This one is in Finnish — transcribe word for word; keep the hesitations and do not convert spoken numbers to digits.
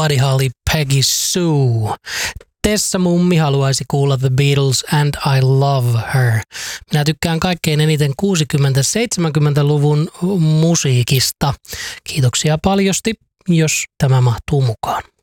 Buddy Holly, Peggy Sue. Tessa Mummi haluaisi kuulla The Beatles and I Love Her. Minä tykkään kaikkein eniten kuusikymmentä-seitsemänkymmentäluvun musiikista. Kiitoksia paljosti, jos tämä mahtuu mukaan.